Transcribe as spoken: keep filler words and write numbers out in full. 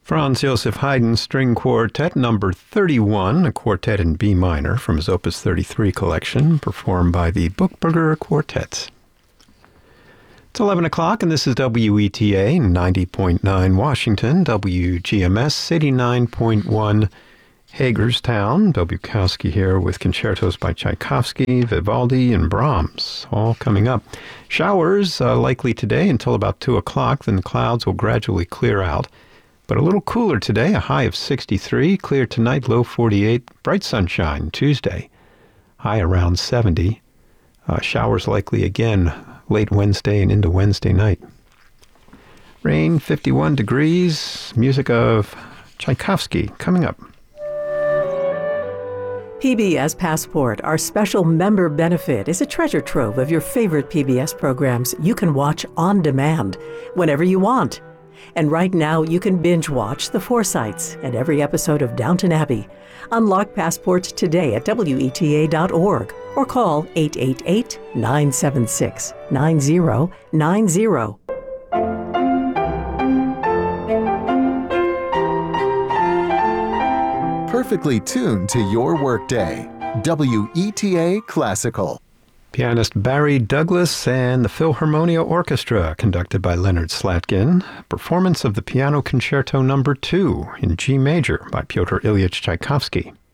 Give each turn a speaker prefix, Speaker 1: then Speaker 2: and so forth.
Speaker 1: Franz Joseph Haydn String Quartet number thirty-one, a quartet in B minor from his Opus thirty-three collection, performed by the Buchberger Quartet. It's eleven o'clock, and this is W E T A ninety point nine Washington, W G M S eighty-nine point one Hagerstown. Bill Bukowski here with concertos by Tchaikovsky, Vivaldi, and Brahms, all coming up. Showers uh, likely today until about two o'clock, then the clouds will gradually clear out. But a little cooler today, a high of sixty-three, clear tonight, low forty-eight, bright sunshine Tuesday, high around seventy. Uh, showers likely again late Wednesday and into Wednesday night. Rain, fifty-one degrees, music of Tchaikovsky coming up.
Speaker 2: P B S Passport, our special member benefit, is a treasure trove of your favorite P B S programs you can watch on demand whenever you want. And right now, you can binge watch The Forsytes and every episode of Downton Abbey. Unlock passports today at W E T A dot org or call eight eight eight, nine seven six, nine zero nine zero.
Speaker 3: Perfectly tuned to your workday. W E T A Classical.
Speaker 1: Pianist Barry Douglas and the Philharmonia Orchestra, conducted by Leonard Slatkin. Performance of the Piano Concerto number two in G major by Pyotr Ilyich Tchaikovsky.